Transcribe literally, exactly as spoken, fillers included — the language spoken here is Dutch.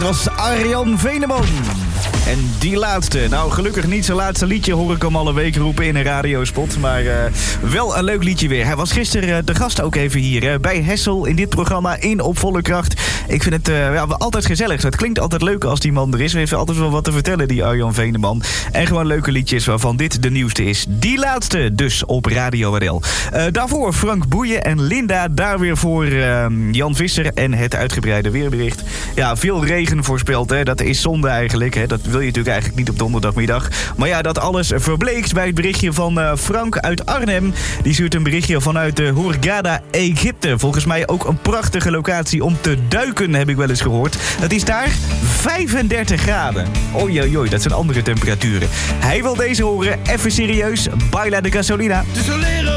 was Arjan Veneman. En die laatste, nou gelukkig niet zijn laatste liedje, hoor ik hem al een week roepen in een radiospot. Maar uh, wel een leuk liedje weer. Hij was gisteren uh, de gast ook even hier uh, bij Hessel in dit programma in Op Volle Kracht. Ik vind het uh, ja, altijd gezellig. Het klinkt altijd leuk als die man er is. Hij heeft altijd wel wat te vertellen, die Arjan Veneman. En gewoon leuke liedjes waarvan dit de nieuwste is. Die laatste dus op Radio R L. Uh, daarvoor Frank Boeien en Linda. Daar weer voor uh, Jan Visser en het uitgebreide weerbericht. Ja, veel regen voorspeld. Hè. Dat is zonde eigenlijk. Hè. Dat wil je natuurlijk eigenlijk niet op donderdagmiddag. Maar ja, dat alles verbleekt bij het berichtje van uh, Frank uit Arnhem. Die stuurt een berichtje vanuit uh, Hurghada, Egypte. Volgens mij ook een prachtige locatie om te duiken, heb ik wel eens gehoord. Het is daar vijfendertig graden. Oei, oei, oei, dat zijn andere temperaturen. Hij wil deze horen. Even serieus. Baila de gasolina.